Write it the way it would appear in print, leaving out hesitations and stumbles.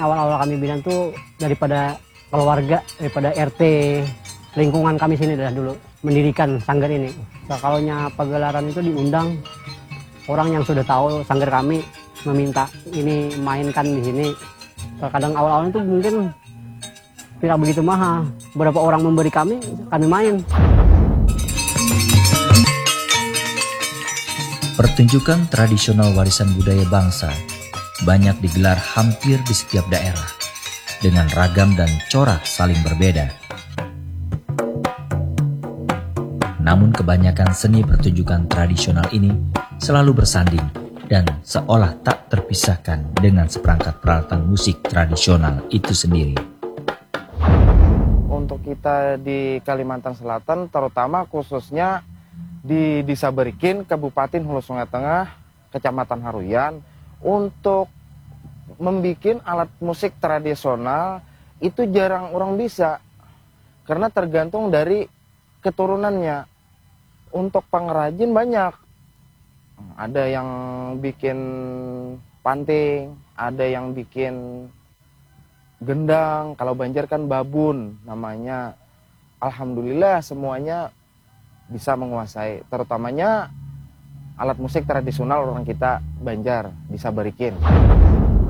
Awal-awal kami bilang tuh daripada keluarga, daripada RT, lingkungan kami sini dah dulu mendirikan sanggar ini. Kalaunya pagelaran itu diundang orang yang sudah tahu sanggar kami meminta ini mainkan di sini. Kadang awal-awal itu mungkin tidak begitu mahal. Beberapa orang memberi kami main. Pertunjukan tradisional warisan budaya bangsa banyak digelar hampir di setiap daerah dengan ragam dan corak saling berbeda. Namun kebanyakan seni pertunjukan tradisional ini selalu bersanding dan seolah tak terpisahkan dengan seperangkat peralatan musik tradisional itu sendiri. Untuk kita di Kalimantan Selatan, terutama khususnya di Desa Berikin, Kabupaten Hulu Sungai Tengah, Kecamatan Haruyan, untuk membuat alat musik tradisional itu jarang orang bisa, karena tergantung dari keturunannya. Untuk pengrajin banyak, ada yang bikin panting, ada yang bikin gendang, kalau Banjar kan babun namanya. Alhamdulillah semuanya bisa menguasai, terutamanya alat musik tradisional orang kita Banjar, Desa Berikin.